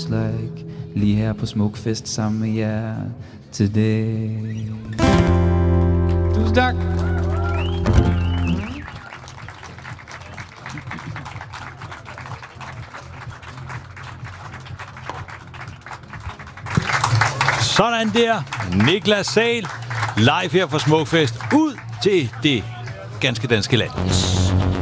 like. Lige her på Smukfest sammen med jer today. Tusind tak. Sådan der. Niklas Sahl. Live her fra Smukfest. Ud til det ganske danske land.